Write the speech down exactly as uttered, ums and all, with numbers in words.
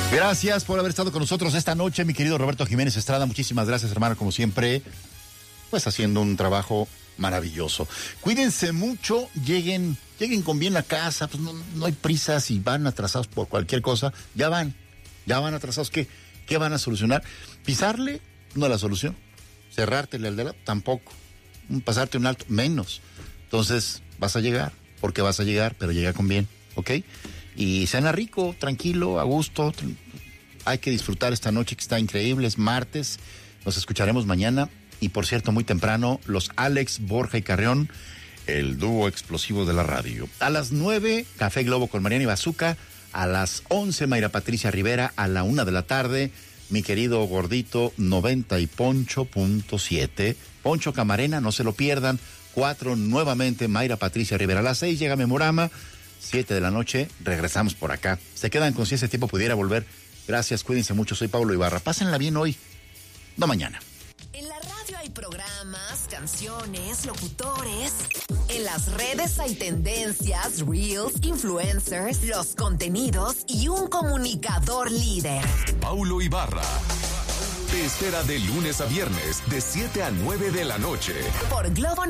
Gracias por haber estado con nosotros esta noche, mi querido Roberto Jiménez Estrada. Muchísimas gracias, hermano, como siempre, pues haciendo un trabajo maravilloso. Cuídense mucho, lleguen, lleguen con bien a casa, pues no, no hay prisa. Si van atrasados por cualquier cosa, ya van, ya van atrasados. ¿Qué, qué van a solucionar? Pisarle, no es la solución. Cerrártele al de lado, tampoco. Pasarte un alto, menos. Entonces, vas a llegar, porque vas a llegar, pero llega con bien, ¿ok? Y cena rico, tranquilo, a gusto. Hay que disfrutar esta noche que está increíble, es martes. Nos escucharemos mañana. Y por cierto, muy temprano, los Alex, Borja y Carrión, el dúo explosivo de la radio. A las nueve, Café Globo con Mariana y Bazooka. A las once, Mayra Patricia Rivera. A la una de la tarde, mi querido gordito noventa y Poncho punto siete. Poncho Camarena, no se lo pierdan. Cuatro, nuevamente, Mayra Patricia Rivera. A las seis llega Memorama. Siete de la noche, regresamos por acá. Se quedan con si ese tiempo pudiera volver. Gracias, cuídense mucho. Soy Pablo Ibarra. Pásenla bien hoy, no mañana. En la radio hay programas, canciones, locutores. En las redes hay tendencias, reels, influencers, los contenidos y un comunicador líder. Paulo Ibarra te espera de lunes a viernes de siete a nueve de la noche. Por Globo